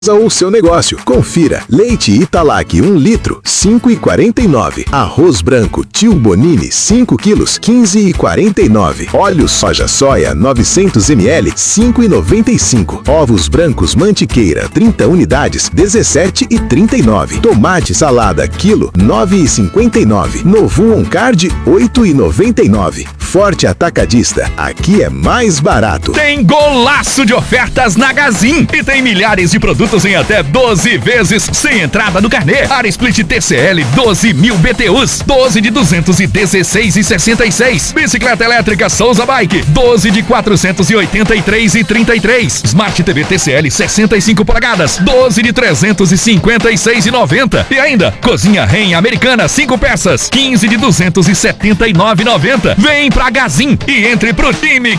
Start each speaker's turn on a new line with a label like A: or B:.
A: ou seu negócio. Confira. Leite Italac 1 litro, 5,49. Arroz branco Tio Bonini 5 quilos, 15,49. Óleo soja soia 900 ml, 5,95. Ovos brancos Mantiqueira 30 unidades, 17,39. Tomate salada quilo, 9,59. Novo On Card 8,99. Forte Atacadista. Aqui é mais barato.
B: Tem golaço de ofertas na Gazin e tem milhares de produtos em até 12 vezes sem entrada no carnê. Área Split TCL 12.000 BTUs, 12 de 216,66. Bicicleta elétrica Souza Bike 12 de 483,33. Smart TV TCL 65 polegadas 12 de 356,90. E ainda cozinha Ren americana 5 peças 15 de 279,90. Vem pra Gazin e entre pro time